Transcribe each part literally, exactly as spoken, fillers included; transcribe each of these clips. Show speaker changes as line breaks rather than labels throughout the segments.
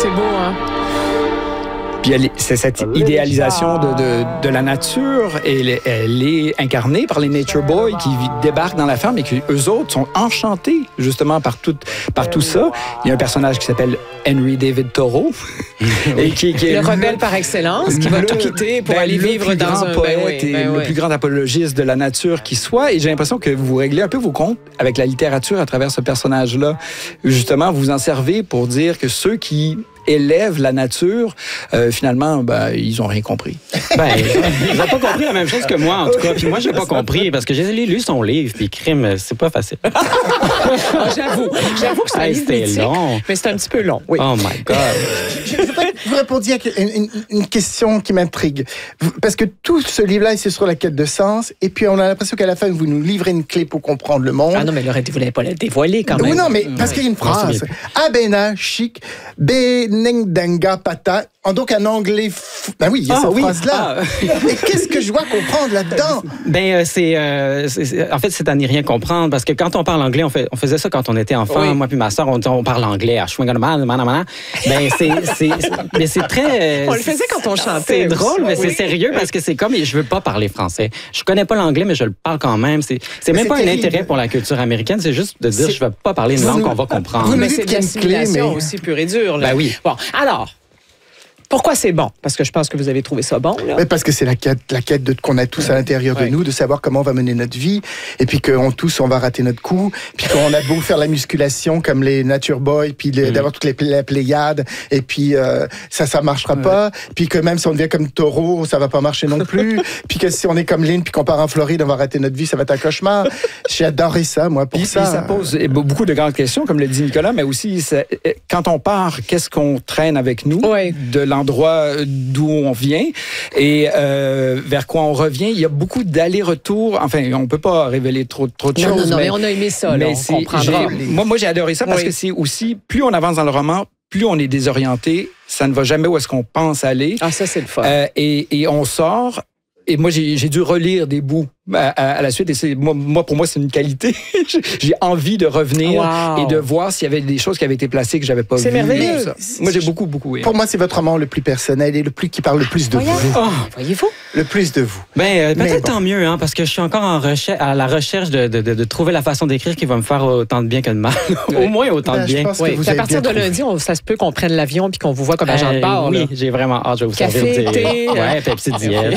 beau, hein?
Puis elle, c'est cette idéalisation de, de, de la nature, et elle, elle est incarnée par les Nature Boys qui débarquent dans la ferme et qui, eux autres, sont enchantés justement par tout, par tout ça. Il y a un personnage qui s'appelle Henry David Thoreau.
et qui, qui est le rebelle par excellence, qui va le, tout quitter pour ben, aller vivre dans un...
poète
ben oui,
et
ben
le
oui.
plus grand apologiste de la nature qui soit. Et j'ai l'impression que vous réglez un peu vos comptes avec la littérature à travers ce personnage-là. Justement, vous en servez pour dire que ceux qui élèvent la nature, euh, finalement, ben, ils n'ont rien compris.
Ben, ils n'ont pas compris la même chose que moi, en tout cas. Puis moi, je n'ai pas compris, parce que j'ai lu son livre, puis crime, c'est pas facile.
Ah, j'avoue, j'avoue que c'est un
hey,
livre mythique,
long.
mais c'est un petit peu long. Oui.
Oh my God.
Je, je voudrais vous répondre à une, une, une question qui m'intrigue. Parce que tout ce livre-là, c'est sur la quête de sens, et puis on a l'impression qu'à la fin, vous nous livrez une clé pour comprendre le monde.
Ah non, mais Laurette, vous ne voulez pas la dévoiler quand même.
Oui, non, mais parce qu'il y a une phrase. Abena, chic, benengdanga, pata. Donc, un anglais fou. Ben oui, il y a
ah,
cette
oui.
phrase-là. Ah. Mais qu'est-ce que je dois comprendre là-dedans?
Ben, euh, c'est, euh, c'est. En fait, c'est à n'y rien comprendre, parce que quand on parle anglais, on, fait, on faisait ça quand on était enfant. Oui. Moi puis ma soeur, on, on parle anglais. À ben, c'est, c'est, mais c'est très.
On le faisait quand on chantait.
C'est drôle, mais
oui.
c'est sérieux, parce que c'est comme. Je veux pas parler français. Je connais pas l'anglais, mais je le parle quand même. C'est, c'est même c'est pas terrible. Un intérêt pour la culture américaine, c'est juste de dire c'est... je veux pas parler une langue qu'on va comprendre.
Vous mais c'est de l'assimilation mais... aussi pure et dure. Là.
Ben oui.
Bon, alors. Pourquoi c'est bon? Parce que je pense que vous avez trouvé ça bon, là.
Mais parce que c'est la quête, la quête de, qu'on a tous à l'intérieur ouais. de nous, de savoir comment on va mener notre vie, et puis qu'on tous, on va rater notre coup, puis qu'on a beau faire la musculation comme les Nature Boys, puis les, mmh. d'avoir toutes les, les Pléiades, et puis euh, ça, ça marchera ouais. pas, puis que même si on devient comme Taureau, ça va pas marcher non plus, puis que si on est comme Lynn, puis qu'on part en Floride, on va rater notre vie, ça va être un cauchemar. J'ai adoré ça, moi, pour
puis,
ça.
Puis ça pose beaucoup de grandes questions, comme le dit Nicolas, mais aussi, ça, quand on part, qu'est-ce qu'on traîne avec nous
ouais.
de l'endroit d'où on vient et euh, vers quoi on revient. Il y a beaucoup d'allers-retours. Enfin, on peut pas révéler trop, trop de
non,
choses.
Non, non,
mais,
mais on a aimé ça.
Mais
là, on comprendra.
Moi, moi, j'ai adoré ça parce oui. que c'est aussi, plus on avance dans le roman, plus on est désorienté. Ça ne va jamais où est-ce qu'on pense aller.
Ah, ça, c'est le fun.
Euh, et, et on sort. Et moi, j'ai, j'ai dû relire des bouts à, à, à la suite. Et c'est, moi, moi, pour moi, c'est une qualité. J'ai envie de revenir wow. et de voir s'il y avait des choses qui avaient été placées que j'avais pas vues.
C'est merveilleux.
Ça. Moi, j'ai beaucoup, beaucoup aimé.
Pour moi, c'est votre roman le plus personnel et le plus qui parle le plus de
Voyons.
vous.
Oh, voyez-vous?
Le plus de vous.
Ben, euh, peut-être
bon.
tant mieux, hein, parce que je suis encore en recherche, à la recherche de, de, de, de trouver la façon d'écrire qui va me faire autant de bien que de mal. Au moins autant
ben,
de bien.
Oui. À partir de lundi, on, ça se peut qu'on prenne l'avion puis qu'on vous voit comme agent de bord.
Oui,
là.
j'ai vraiment hâte. Je vais vous
Café,
servir.
thé.
Ouais, Pepsi Diète.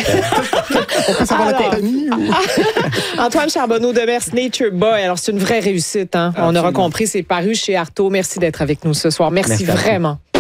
On peut savoir la compagnie ou...
Antoine Charbonneau-Demers, Nature Boy. Alors, c'est une vraie réussite. Hein? On aura compris, c'est paru chez Artaud. Merci d'être avec nous ce soir. Merci, Merci vraiment.